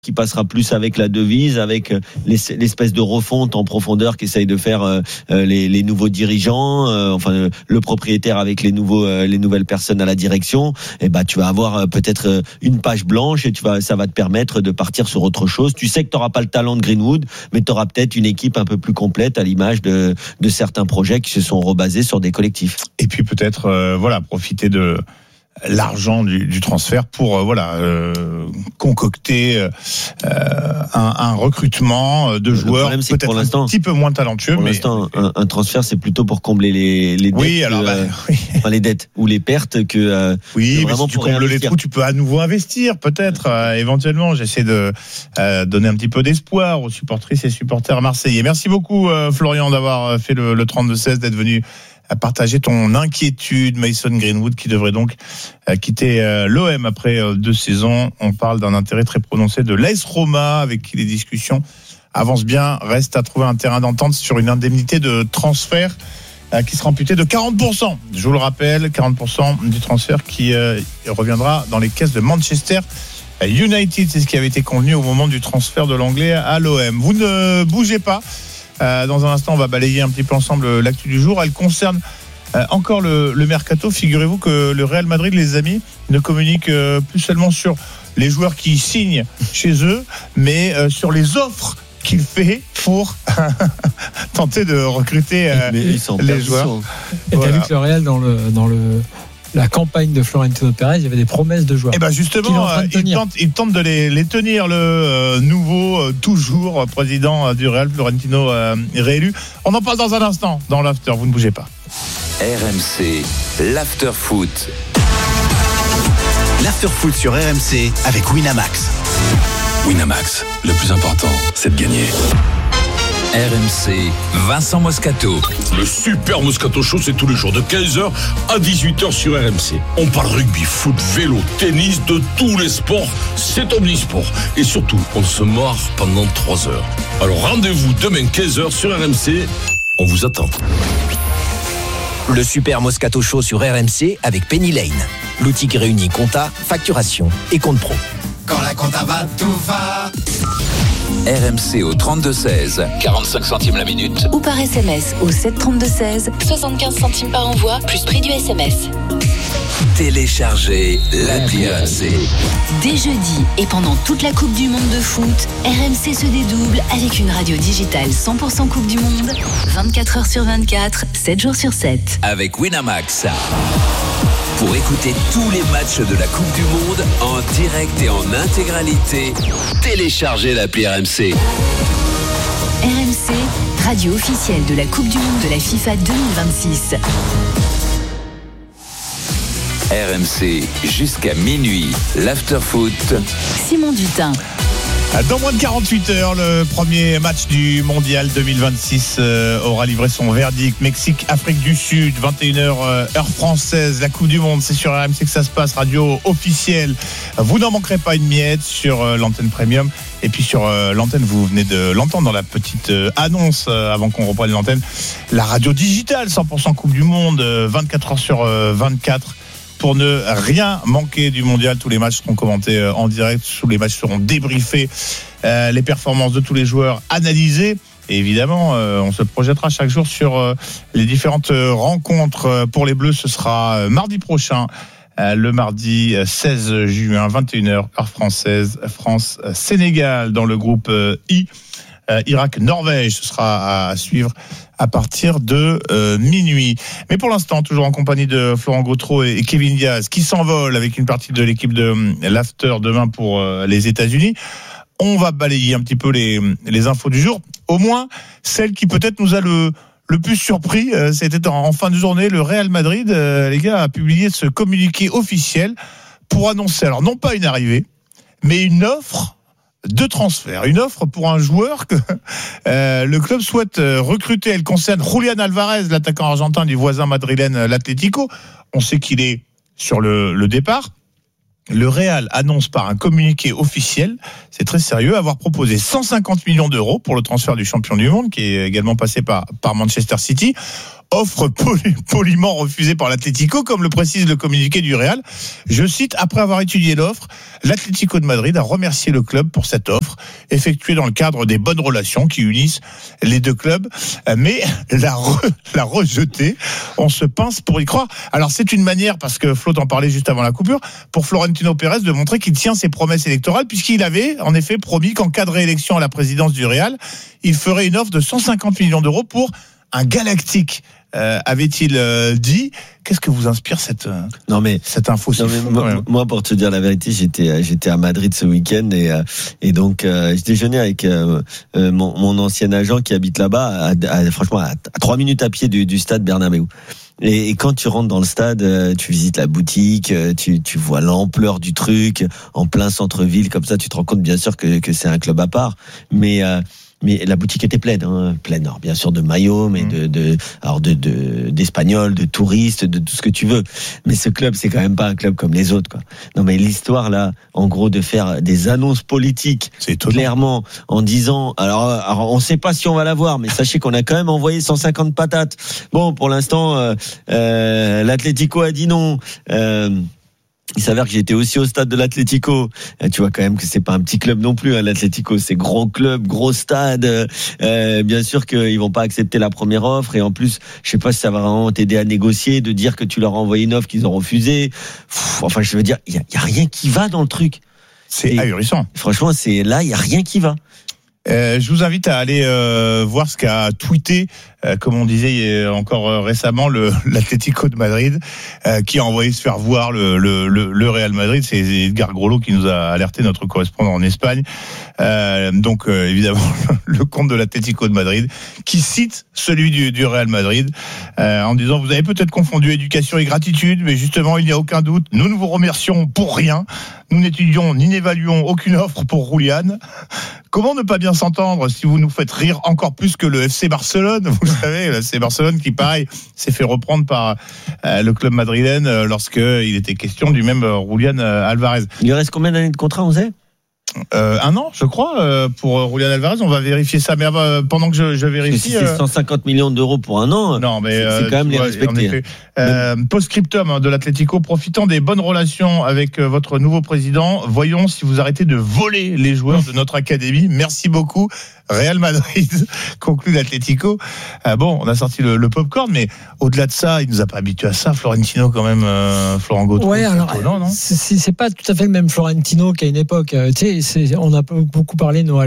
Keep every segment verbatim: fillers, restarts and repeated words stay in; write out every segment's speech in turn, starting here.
qui passera plus avec la devise, avec l'espèce de refonte en profondeur qu'essayent de faire euh, les, les nouveaux dirigeants, euh, enfin euh, le propriétaire avec les nouveaux, euh, les nouvelles personnes à la direction. Et bah tu vas avoir euh, peut-être une page blanche et tu vas, ça va te permettre de partir sur autre chose. Tu sais que tu n'auras pas le talent de Greenwood, mais tu auras peut-être une équipe un peu plus complète à l'image de, de certains projets qui se sont rebasés sur des collectifs. Et puis peut-être euh, voilà profiter de l'argent du, du transfert pour euh, voilà euh, concocter euh, un, un recrutement de joueurs problème, peut-être pour un petit peu moins talentueux. Pour mais l'instant, un, un transfert c'est plutôt pour combler les, les dettes, oui, alors, bah, euh, oui. enfin, les dettes ou les pertes que. Euh, oui, que mais si tu combles les trous, tu peux à nouveau investir peut-être euh, éventuellement. J'essaie de euh, donner un petit peu d'espoir aux supportrices et supporters marseillais. Merci beaucoup euh, Florian d'avoir fait le, le trente-deux seize, d'être venu à partager ton inquiétude. Mason Greenwood qui devrait donc euh, quitter euh, l'O M après euh, deux saisons. On parle d'un intérêt très prononcé de l'A S Roma avec qui les discussions avancent bien. Reste à trouver un terrain d'entente sur une indemnité de transfert euh, qui sera amputée de quarante pour cent. Je vous le rappelle, quarante pour cent du transfert qui euh, reviendra dans les caisses de Manchester United. C'est ce qui avait été convenu au moment du transfert de l'Anglais à l'O M. Vous ne bougez pas. Euh, dans un instant, on va balayer un petit peu ensemble l'actu du jour. Elle concerne euh, encore le, le mercato. Figurez-vous que le Real Madrid, les amis, ne communique euh, plus seulement sur les joueurs qui signent chez eux, mais euh, sur les offres qu'il fait pour tenter de recruter euh, les joueurs. Et voilà. T'as vu que le Real, dans le dans le la campagne de Florentino Pérez, il y avait des promesses de joueurs. Et ben justement, euh, il tente, il tente de les, les tenir. Le euh, nouveau, euh, toujours président euh, du Real, Florentino euh, réélu. On en parle dans un instant dans l'after. Vous ne bougez pas. R M C, l'after foot. L'after foot sur R M C avec Winamax. Winamax, le plus important, c'est de gagner. R M C, Vincent Moscato. Le super Moscato Show, c'est tous les jours de quinze heures à dix-huit heures sur R M C. On parle rugby, foot, vélo, tennis, de tous les sports. C'est omnisport. Et surtout, on se marre pendant trois heures. Alors rendez-vous demain quinze heures sur R M C. On vous attend. Le super Moscato Show sur R M C avec Penny Lane. L'outil qui réunit compta, facturation et compte pro. Quand la compta va, tout va. R M C au trente-deux seize, quarante-cinq centimes la minute. Ou par S M S au sept trente-deux seize, soixante-quinze centimes par envoi, plus prix du S M S. Téléchargez l'appli R M C. Dès jeudi et pendant toute la Coupe du Monde de foot, R M C se dédouble avec une radio digitale cent pour cent Coupe du Monde, vingt-quatre heures sur vingt-quatre, sept jours sur sept. Avec Winamax. Pour écouter tous les matchs de la Coupe du Monde en direct et en intégralité, téléchargez l'appli R M C. R M C, radio officielle de la Coupe du Monde de la FIFA deux mille vingt-six. R M C jusqu'à minuit, l'after-foot. Simon Dutin. Dans moins de quarante-huit heures, le premier match du Mondial deux mille vingt-six euh, aura livré son verdict. Mexique, Afrique du Sud, vingt et une heures euh, heure française. La Coupe du Monde, c'est sur R M C que ça se passe, radio officielle. Vous n'en manquerez pas une miette sur euh, l'antenne premium. Et puis sur euh, l'antenne, vous venez de l'entendre dans la petite euh, annonce euh, avant qu'on reprenne l'antenne. La radio digitale, cent pour cent Coupe du Monde, euh, vingt-quatre heures sur euh, vingt-quatre. Pour ne rien manquer du mondial, tous les matchs seront commentés en direct, tous les matchs seront débriefés, euh, les performances de tous les joueurs analysées. Et évidemment, euh, on se projettera chaque jour sur euh, les différentes rencontres. Pour les Bleus, ce sera mardi prochain, euh, le mardi seize juin, vingt et une heures, heure française, France-Sénégal dans le groupe euh, I. Euh, Irak-Norvège, ce sera à suivre à partir de euh, minuit. Mais pour l'instant, toujours en compagnie de Florent Gautreau et, et Kevin Diaz, qui s'envolent avec une partie de l'équipe de euh, l'After demain pour euh, les États-Unis. On va balayer un petit peu les, les infos du jour. Au moins, celle qui peut-être nous a le, le plus surpris, euh, c'était en, en fin de journée, le Real Madrid, euh, les gars, a publié ce communiqué officiel pour annoncer, alors non pas une arrivée, mais une offre de transfert, une offre pour un joueur que euh, le club souhaite recruter. Elle concerne Julián Alvarez, l'attaquant argentin du voisin madrilène l'Atlético. On sait qu'il est sur le, le départ. Le Real annonce par un communiqué officiel, c'est très sérieux, avoir proposé cent cinquante millions d'euros pour le transfert du champion du monde, qui est également passé par, par Manchester City. offre poli- poliment refusée par l'Atlético, comme le précise le communiqué du Real. Je cite, après avoir étudié l'offre, l'Atlético de Madrid a remercié le club pour cette offre, effectuée dans le cadre des bonnes relations qui unissent les deux clubs, mais la, re- la rejeter, on se pince pour y croire. Alors c'est une manière, parce que Flo en parlait juste avant la coupure, pour Florentino Pérez de montrer qu'il tient ses promesses électorales, puisqu'il avait en effet promis qu'en cas de réélection à la présidence du Real, il ferait une offre de cent cinquante millions d'euros pour un galactique. Euh, avait-il euh, dit. Qu'est-ce que vous inspire cette euh, non mais cette info non mais fou, moi, ouais. moi pour te dire la vérité, j'étais j'étais à Madrid ce week-end et euh, et donc euh, je déjeunais avec euh, euh, mon, mon ancien agent qui habite là-bas à, à, franchement à, à trois minutes à pied du, du stade Bernabéu. Et, et quand tu rentres dans le stade, euh, tu visites la boutique, euh, tu tu vois l'ampleur du truc en plein centre-ville comme ça, tu te rends compte bien sûr que que c'est un club à part, mais euh, mais la boutique était pleine, hein, pleine, alors bien sûr de maillots, mais de, de, alors de, de, d'espagnols, de touristes, de tout ce que tu veux. Mais ce club, c'est quand même pas un club comme les autres, quoi. Non, mais l'histoire là, en gros, de faire des annonces politiques, c'est étonnant. Clairement, en disant, alors, alors, on sait pas si on va l'avoir, mais sachez qu'on a quand même envoyé cent cinquante patates. Bon, pour l'instant, euh, euh, l'Atlético a dit non. Euh, Il s'avère que j'étais aussi au stade de l'Atlético. Tu vois quand même que c'est pas un petit club non plus, hein, l'Atlético. C'est gros club, gros stade. Euh, bien sûr qu'ils vont pas accepter la première offre. Et en plus, je sais pas si ça va vraiment t'aider à négocier, de dire que tu leur as envoyé une offre qu'ils ont refusée. Pff, enfin, je veux dire, il y a, y a rien qui va dans le truc. C'est et ahurissant. Franchement, c'est là, il y a rien qui va. Euh, je vous invite à aller euh, voir ce qu'a tweeté, euh, comme on disait encore euh, récemment, le, l'Atlético de Madrid, euh, qui a envoyé se faire voir le, le, le, le Real Madrid. C'est Edgar Grollo qui nous a alerté, notre correspondant en Espagne. Euh, donc euh, évidemment, le compte de l'Atlético de Madrid, qui cite celui du, du Real Madrid, euh, en disant, vous avez peut-être confondu éducation et gratitude, mais justement, il n'y a aucun doute, nous nous vous remercions pour rien. Nous n'étudions ni n'évaluons aucune offre pour Roulian. Comment ne pas bien s'entendre si vous nous faites rire encore plus que le F C Barcelone? Vous le savez, le F C Barcelone qui, pareil, s'est fait reprendre par euh, le club madrilène euh, lorsqu'il était question du même euh, Julián euh, Álvarez. Il lui reste combien d'années de contrat, on sait? Euh, un an, je crois, euh, pour Julián Álvarez. On va vérifier ça, mais euh, pendant que je, je vérifie, si c'est cent cinquante millions d'euros pour un an. Non, mais c'est, euh, c'est quand même les respecter. Euh, post-scriptum hein, de l'Atlético, profitant des bonnes relations avec euh, votre nouveau président, voyons si vous arrêtez de voler les joueurs de notre académie. Merci beaucoup. Real Madrid, conclut l'Atlético. Euh, bon, on a sorti le, le popcorn, mais au-delà de ça, il nous a pas habitués à ça, Florentino, quand même, euh, Florent Gautreau. Ouais, alors, étonnant, non c'est, c'est pas tout à fait le même Florentino qu'à une époque. Euh, tu sais, c'est, on a beaucoup parlé nous, à,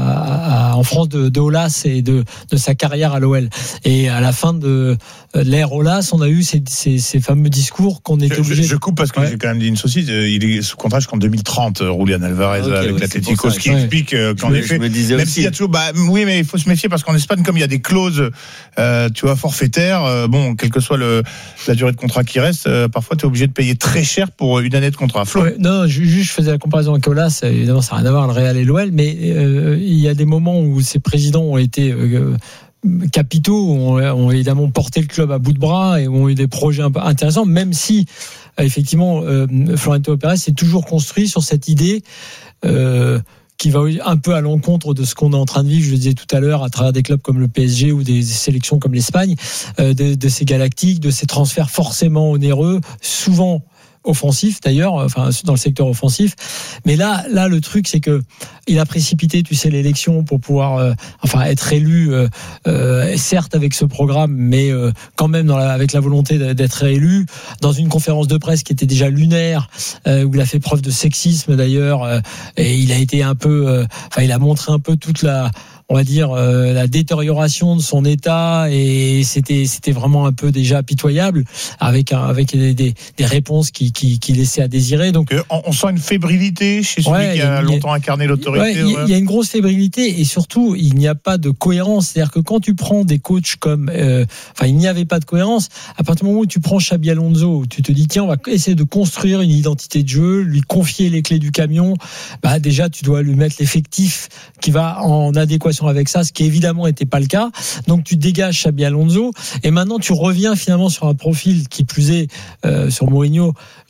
à, à, en France de, de Aulas et de, de sa carrière à l'O L. Et à la fin de, de l'ère Aulas, on a eu ces, ces, ces fameux discours qu'on était obligé. Je, je coupe parce que ouais. j'ai quand même dit une saucisse. Il est sous contrat jusqu'en deux mille trente, Julián Álvarez, okay, avec ouais, l'Atlético, ce qui ouais. explique qu'en je effet, me, je me même s'il y a toujours, bah, oui, mais il faut se méfier parce qu'en Espagne, comme il y a des clauses, euh, tu vois, forfaitaires, euh, bon, quelle que soit le, la durée de contrat qui reste, euh, parfois tu es obligé de payer très cher pour une année de contrat. Flo. Ouais, non, juste, je faisais la comparaison avec Aulas. Évidemment, ça n'a rien à voir le Real et l'O L, mais euh, il y a des moments où ces présidents ont été euh, capitaux, ont, ont évidemment porté le club à bout de bras et ont eu des projets un peu intéressants, même si effectivement euh, Florentino Pérez s'est toujours construit sur cette idée euh, qui va un peu à l'encontre de ce qu'on est en train de vivre, je le disais tout à l'heure, à travers des clubs comme le P S G ou des sélections comme l'Espagne, euh, de, de ces galactiques, de ces transferts forcément onéreux, souvent offensif d'ailleurs, enfin dans le secteur offensif. Mais là, là le truc c'est que il a précipité, tu sais, l'élection pour pouvoir, euh, enfin être élu, euh, euh, certes avec ce programme, mais euh, quand même dans la, avec la volonté d'être élu dans une conférence de presse qui était déjà lunaire, euh, où il a fait preuve de sexisme d'ailleurs, euh, et il a été un peu, euh, enfin il a montré un peu toute la, on va dire euh, la détérioration de son état, et c'était c'était vraiment un peu déjà pitoyable avec un, avec des, des, des réponses qui, qui qui laissaient à désirer. Donc on, on sent une fébrilité chez celui ouais, qui a, a longtemps incarné l'autorité. Ouais, il ouais. y, y a une grosse fébrilité et surtout il n'y a pas de cohérence. C'est-à-dire que quand tu prends des coachs comme, euh, enfin il n'y avait pas de cohérence. À partir du moment où tu prends Xabi Alonso, tu te dis tiens on va essayer de construire une identité de jeu, lui confier les clés du camion. Bah déjà tu dois lui mettre l'effectif qui va en adéquation avec ça, ce qui évidemment n'était pas le cas. Donc tu dégages Xabi Alonso et maintenant tu reviens finalement sur un profil qui plus est euh, sur Mourinho,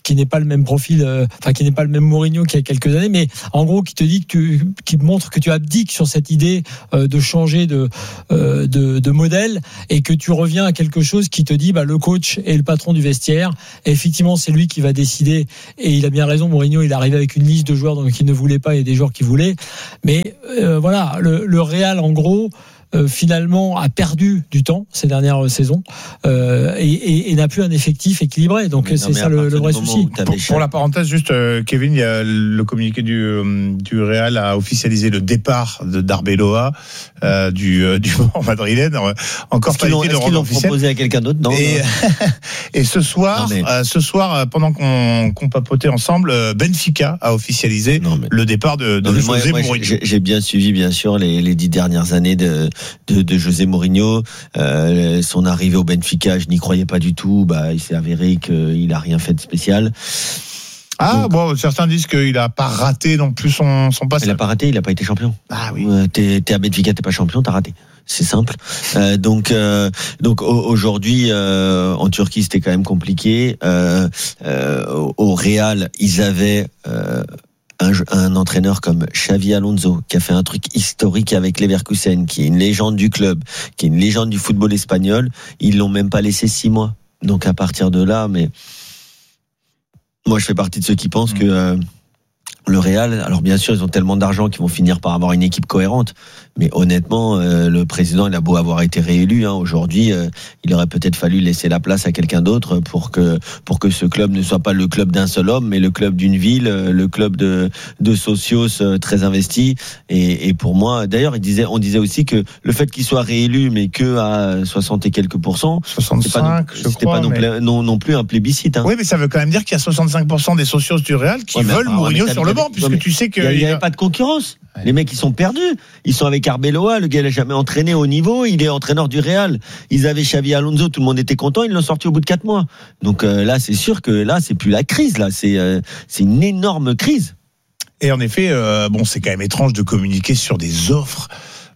qui n'est pas le même profil, euh, enfin qui n'est pas le même Mourinho qu'il y a quelques années, mais en gros qui te dit que tu, qui montre que tu abdiques sur cette idée euh, de changer de, euh, de de modèle et que tu reviens à quelque chose qui te dit bah le coach est le patron du vestiaire. Et effectivement, c'est lui qui va décider. Et il a bien raison. Mourinho, il est arrivé avec une liste de joueurs donc il ne voulait pas et des joueurs qui voulaient. Mais euh, voilà, le, le Real en gros. Euh, finalement a perdu du temps ces dernières saisons euh, et, et, et n'a plus un effectif équilibré. Donc mais c'est non, ça le, le vrai souci. Pour, pour la parenthèse, juste euh, Kevin, il y a le communiqué du, euh, du Real a officialisé le départ de d'Arbeloa euh, du, euh, du banc madrilène. Encore pas été de rendre officiel. Proposé à quelqu'un d'autre, non, et, et ce soir, non, mais... euh, ce soir, pendant qu'on, qu'on papotait ensemble, Benfica a officialisé non, mais... le départ de, de non, José moi, Mourinho. J'ai, j'ai bien suivi, bien sûr, les, les dix dernières années de De, de José Mourinho, euh, son arrivée au Benfica, je n'y croyais pas du tout. Bah, il s'est avéré qu'il a rien fait de spécial. Ah Donc, bon, certains disent qu'il a pas raté non plus son son passage. Il a pas raté, il a pas été champion. Ah oui. Euh, t'es, t'es à Benfica, t'es pas champion, t'as raté. C'est simple. Euh, donc, euh, donc aujourd'hui, euh, en Turquie, c'était quand même compliqué. Euh, euh, au Real, ils avaient euh, Un, un entraîneur comme Xavi Alonso qui a fait un truc historique avec Leverkusen, qui est une légende du club, qui est une légende du football espagnol. Ils l'ont même pas laissé six mois. Donc à partir de là, mais moi je fais partie de ceux qui pensent mmh. que euh, le Real, alors bien sûr ils ont tellement d'argent qu'ils vont finir par avoir une équipe cohérente, mais honnêtement euh, le président il a beau avoir été réélu, hein, aujourd'hui euh, il aurait peut-être fallu laisser la place à quelqu'un d'autre pour que pour que ce club ne soit pas le club d'un seul homme, mais le club d'une ville, le club de de socios euh, très investis. Et, et pour moi, d'ailleurs, il disait, on disait aussi que le fait qu'il soit réélu, mais que à soixante et quelques pourcents, soixante-cinq, c'était pas non, je c'était crois, pas non, mais... plus, non, non plus un plébiscite. Hein. Oui, mais ça veut quand même dire qu'il y a soixante-cinq pour cent des socios du Real qui ouais, veulent enfin, Mourinho sur le banc, puisque ouais, tu sais qu'il n'y avait pas de concurrence. Ouais. Les mecs, ils sont perdus. Ils sont avec Arbeloa, le gars, il n'a jamais entraîné au niveau, il est entraîneur du Real. Ils avaient Xavi Alonso, tout le monde était content, ils l'ont sorti au bout de quatre mois. Donc euh, là, c'est sûr que là, c'est plus la crise, là, c'est euh, c'est une énorme crise. Et en effet, euh, bon, c'est quand même étrange de communiquer sur des offres.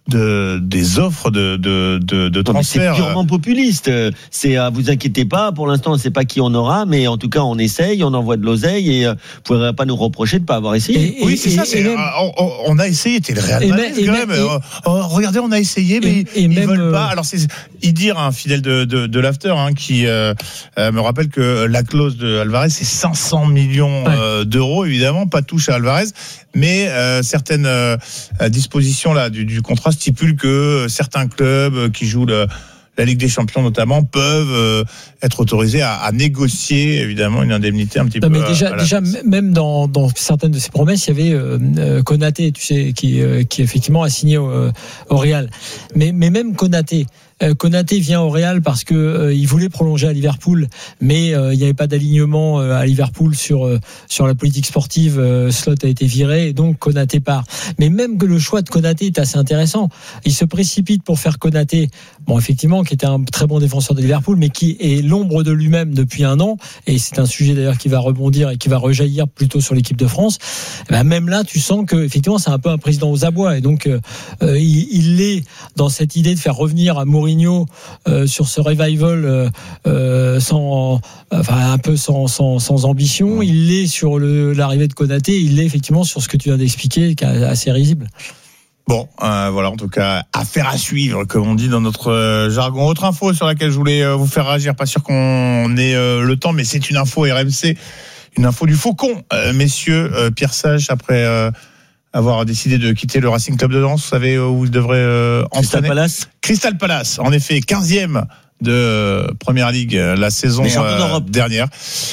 De, des offres de, de, de, de transfert. C'est purement populiste. C'est, à vous inquiétez pas, pour l'instant, on ne sait pas qui on aura, mais en tout cas, on essaye, on envoie de l'oseille et euh, vous ne pourrez pas nous reprocher de ne pas avoir essayé. Et, oui, et, c'est et, ça, c'est, même, on, on a essayé, t'es le Real Madrid, quand même. même. Et, oh, regardez, on a essayé, mais et, ils ne veulent pas. Alors, c'est Idir, un fidèle de, de, de l'After, hein, qui euh, euh, me rappelle que la clause de Alvarez, c'est cinq cents millions ouais. euh, d'euros, évidemment, pas de touche à Alvarez, mais euh, certaines euh, dispositions là, du, du contrat stipule que certains clubs qui jouent le, la Ligue des Champions notamment peuvent euh, être autorisés à, à négocier évidemment une indemnité un petit non, peu. Mais déjà, déjà même dans, dans certaines de ces promesses, il y avait euh, Konaté, tu sais, qui, euh, qui effectivement a signé au, au Real. Mais, mais même Konaté. Euh, Konaté vient au Real parce que euh, il voulait prolonger à Liverpool, mais euh, il n'y avait pas d'alignement euh, à Liverpool sur euh, sur la politique sportive. Euh, Slot a été viré et donc Konaté part. Mais même que le choix de Konaté est assez intéressant. Il se précipite pour faire Konaté, bon effectivement, qui était un très bon défenseur de Liverpool, mais qui est l'ombre de lui-même depuis un an. Et c'est un sujet d'ailleurs qui va rebondir et qui va rejaillir plutôt sur l'équipe de France. Et ben, même là, tu sens que effectivement, c'est un peu un président aux abois et donc euh, il, il est dans cette idée de faire revenir à Mourinho Euh, sur ce revival euh, euh, sans, enfin un peu sans, sans, sans ambition. Il l'est sur le, l'arrivée de Konaté, il l'est effectivement sur ce que tu viens d'expliquer, qui est assez risible. Bon, euh, voilà, en tout cas, affaire à suivre, comme on dit dans notre euh, jargon. Autre info sur laquelle je voulais euh, vous faire réagir, pas sûr qu'on ait euh, le temps, mais c'est une info R M C, une info du Faucon, euh, messieurs. euh, Pierre Sage, après euh, avoir décidé de quitter le Racing Club de Lens, vous savez où il devrait euh, entraîner. Crystal Palace. Crystal Palace, en effet, quinzième de euh, Première Ligue euh, la saison euh, dernière.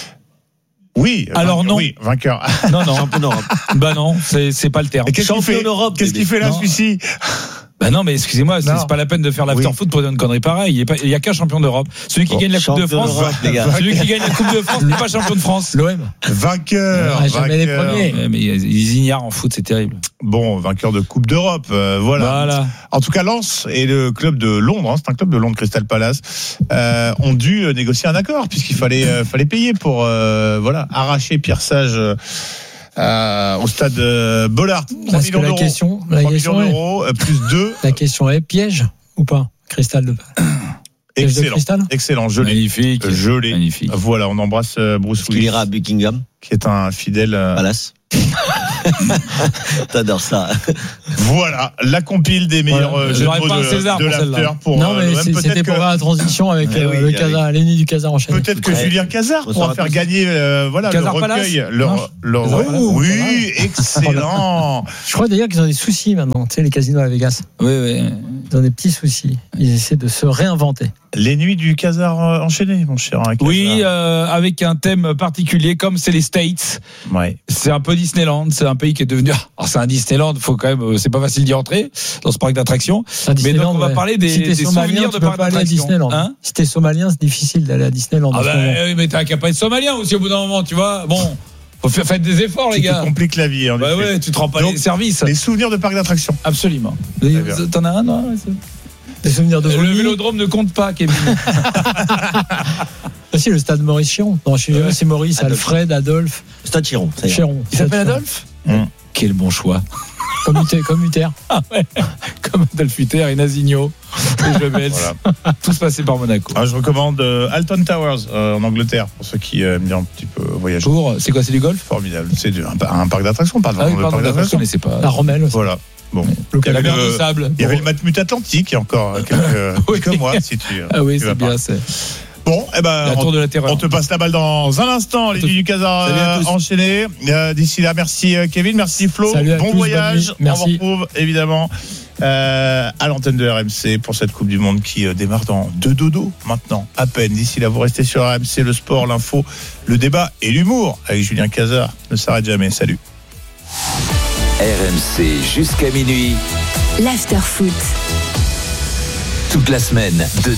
Oui, alors vainqueur, non, oui, vainqueur. Non, non, champion d'Europe. Bah non, c'est c'est pas le terme. Et qu'est-ce qu'il fait d'Europe Qu'est-ce qu'il fait là, celui-ci? Bah non, mais excusez-moi, c'est, c'est pas la peine de faire l'after-foot oui. pour dire une connerie pareille. Il n'y a, a qu'un champion d'Europe. Celui qui bon, gagne la Coupe de France, les gars. Celui qui gagne la Coupe de France n'est pas champion de France. L'O M. Vainqueur. Ouais, jamais les premiers. Ouais, mais ils ignorent en foot, c'est terrible. Bon, vainqueur de Coupe d'Europe, euh, voilà. voilà. En tout cas, Lens et le club de Londres, hein, c'est un club de Londres, Crystal Palace, euh, ont dû négocier un accord puisqu'il fallait, euh, fallait payer pour, euh, voilà, arracher Pierre Sage. Euh, Euh, au stade euh, Bollard, trois millions la d'euros, question, la trois question millions est, d'euros, euh, plus deux. La question est piège ou pas, Crystal de Excellent, excellent, joli, magnifique, joli. Magnifique. Voilà, on embrasse Bruce Willis. Il ira à Buckingham, qui est un fidèle. Palace. T'adores ça. Voilà, la compile des meilleurs voilà. jeux de mots de, de l'after pour. Non, mais c'est, c'était pour voir la transition avec euh, oui, le Casar, l'ennemi du Casar enchaîné. Peut-être que ouais. Julien Cazard pourra faire gagner, euh, voilà, Casar le recueil. Palace. Le, non, le, Casar ouais, Palace. oui, excellent. Je crois d'ailleurs qu'ils ont des soucis maintenant. Tu sais, les casinos à Vegas. Oui, oui. Ils ont des petits soucis. Ils essaient de se réinventer. Les nuits du Casar enchaîné, mon cher. Oui, euh, avec un thème particulier, comme c'est les States. Ouais. C'est un peu Disneyland. C'est un pays qui est devenu. Alors c'est un Disneyland. Faut quand même. C'est pas facile d'y entrer dans ce parc d'attractions. Mais donc on va parler des, si des souvenirs de parc d'attractions. Hein si t'es somalien, c'est difficile d'aller à Disneyland. Ah bah oui, mais t'as qu'à pas être somalien aussi au bout d'un moment, tu vois. Bon. Faut faire faites des efforts, les gars. Ça complique la vie. En bah ouais, tu te rends pas donc, les services. Les souvenirs de parc d'attractions. Absolument. T'en as un, non? Des souvenirs de vomi. Le vélodrome ne compte pas, Kevin. Aussi le stade Maurice Chiron. Non, chez ouais. c'est Maurice, Adolphe. Alfred, Adolphe. Stade Chiron. Chiron. Il s'appelle Adolphe. Mmh. Quel bon choix. Comme Uther. Comme, Uther. Ah ouais. Comme Adolphe Uther et Nasigno. Et Jebels. Voilà. Tous passés par Monaco. Ah, je recommande euh, Alton Towers euh, en Angleterre pour ceux qui euh, aiment bien un petit peu voyager. Pour, c'est quoi, c'est du golf? Formidable. C'est du, un, un parc d'attractions. Pas ah oui, pardon, d'attractions, mais c'est pas. La Rommel aussi. Voilà. Bon. Il y avait le, de sable. Il y avait le Matmut Atlantique il y a encore quelques, oui. quelques mois, si tu. Ah oui, tu c'est bien. C'est... Bon, eh ben, la on, tour de la terreur. On te passe la balle dans un instant, les nuits du Casar euh, enchaînées. Euh, d'ici là, merci Kevin, merci Flo. Salut bon tous, voyage. On vous retrouve évidemment euh, à l'antenne de R M C pour cette Coupe du Monde qui euh, démarre dans deux dodo maintenant, à peine. D'ici là, vous restez sur R M C, le sport, l'info, le débat et l'humour avec Julien Cazard. Ne s'arrête jamais. Salut. R M C jusqu'à minuit. L'after foot. Toute la semaine de